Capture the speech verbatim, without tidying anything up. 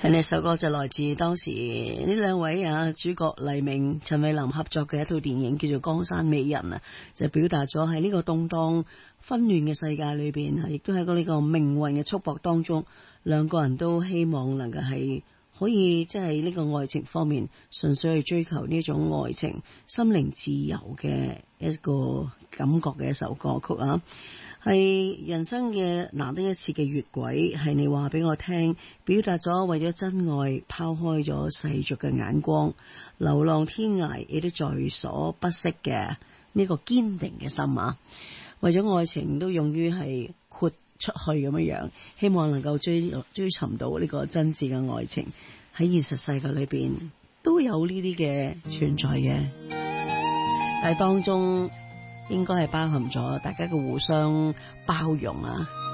係呢首歌就來自當時呢兩位啊主角黎明、陳慧琳合作嘅一套電影叫做《江山美人》啊，就表達咗喺呢個動盪紛亂嘅世界裏邊啊，亦都喺個呢個命運嘅束縛當中，兩個人都希望能夠係可以即係呢個愛情方面純粹去追求呢種愛情、心靈自由嘅一個感覺嘅一首歌曲啊。係人生嘅難得一次嘅越軌，係你話俾我聽，表達咗為咗真愛拋開咗世俗嘅眼光，流浪天涯亦都在所不惜嘅呢個堅定嘅心啊！為咗愛情都勇於係豁出去咁樣樣，希望能夠追追尋到呢個真摯嘅愛情，喺現實世界裏邊都有呢啲嘅存在嘅，但係當中應該係包含咗大家嘅互相包容啊！